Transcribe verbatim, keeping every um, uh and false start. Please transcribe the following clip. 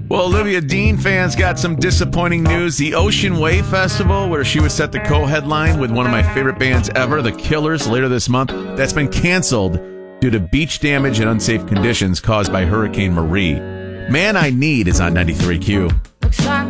Well, Olivia Dean fans got some disappointing news. The Ocean Wave Festival, where she was set to co-headline with one of my favorite bands ever, The Killers, later this month, that's been canceled due to beach damage and unsafe conditions caused by Hurricane Marie. Man I Need is on ninety-three Q.